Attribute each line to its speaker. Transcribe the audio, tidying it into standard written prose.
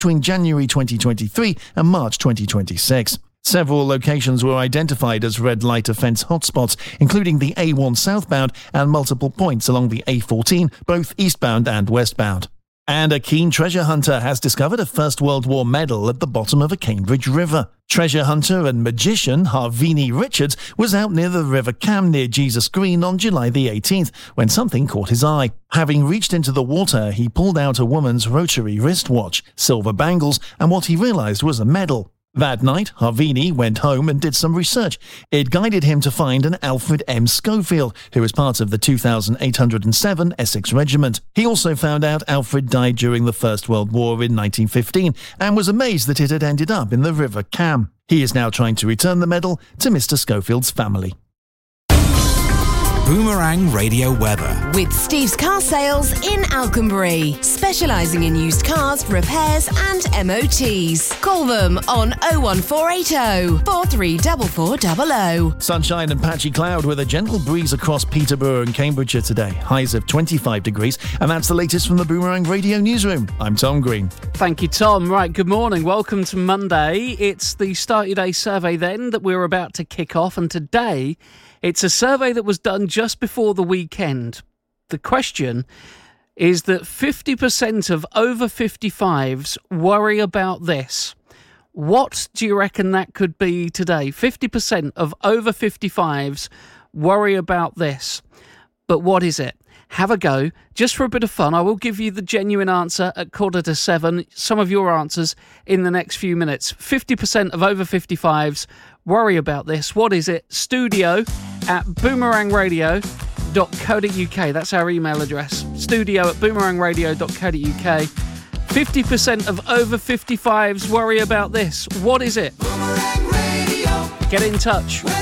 Speaker 1: between January 2023 and March 2026. Several locations were identified as red light offence hotspots, including the A1 southbound and multiple points along the A14, both eastbound and westbound. And a keen treasure hunter has discovered a First World War medal at the bottom of a Cambridge river. Treasure hunter and magician Harvini Richards was out near the River Cam near Jesus Green on July the 18th when something caught his eye. Having reached into the water, he pulled out a woman's rotary wristwatch, silver bangles, and what he realised was a medal. That night, Harvini went home and did some research. It guided him to find an Alfred M. Schofield, who was part of the 2807 Essex Regiment. He also found out Alfred died during the First World War in 1915 and was amazed that it had ended up in the River Cam. He is now trying to return the medal to Mr. Schofield's family.
Speaker 2: Boomerang Radio weather.
Speaker 3: With Steve's Car Sales in Alconbury, specialising in used cars, repairs and MOTs. Call them on 01480 434400.
Speaker 1: Sunshine and patchy cloud with a gentle breeze across Peterborough and Cambridgeshire today. Highs of 25 degrees. And that's the latest from the Boomerang Radio newsroom. I'm Tom Green.
Speaker 4: Thank you, Tom. Right, good morning. Welcome to Monday. It's the Start Your Day survey then that we're about to kick off. And today, it's a survey that was done just before the weekend. The question is that 50% of over 55s worry about this. What do you reckon that could be today? 50% of over 55s worry about this. But what is it? Have a go. Just for a bit of fun, I will give you the genuine answer at 7:15. Some of your answers in the next few minutes. 50% of over 55s worry about this. What is it? studio@boomerangradio.co.uk. That's our email address. studio@boomerangradio.co.uk. 50% of over 55s worry about this. What is it? Get in touch.